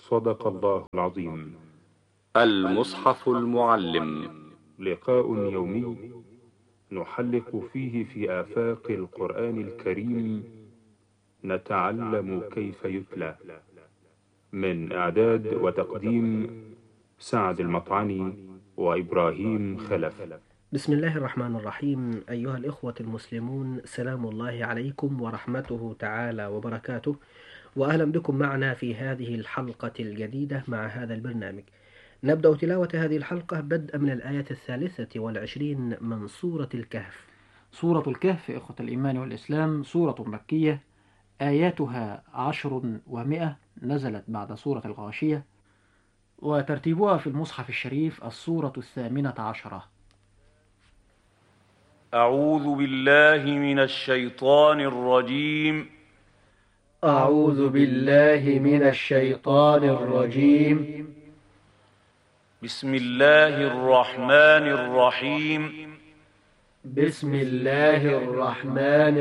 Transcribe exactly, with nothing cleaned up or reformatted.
صدق الله العظيم. المصحف المعلم، لقاء يومي نحلق فيه في آفاق القرآن الكريم، نتعلم كيف يتلى. من إعداد وتقديم سعد المطعني وإبراهيم خلف. بسم الله الرحمن الرحيم. أيها الإخوة المسلمون، سلام الله عليكم ورحمته تعالى وبركاته، وأهلا بكم معنا في هذه الحلقة الجديدة مع هذا البرنامج. نبدأ تلاوة هذه الحلقة بدءا من الآية الثالثة والعشرين من سورة الكهف. سورة الكهف إخوة الإيمان والإسلام سورة مكية، آياتها عشر ومئة، نزلت بعد سورة الغاشية، وترتيبها في المصحف الشريف السورة الثامنة عشرة. أعوذ بالله من الشيطان الرجيم. أعوذ بالله من الشيطان الرجيم. بسم الله الرحمن الرحيم. بسم الله الرحمن